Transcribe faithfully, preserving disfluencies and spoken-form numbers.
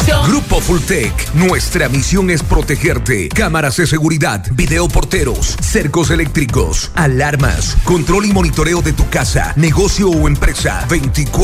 información. Grupo Fulltech, nuestra misión es protegerte. Cámaras de seguridad, videoporteros, cercos eléctricos, alarmas, control y monitoreo de tu casa, negocio o empresa. veinticuatro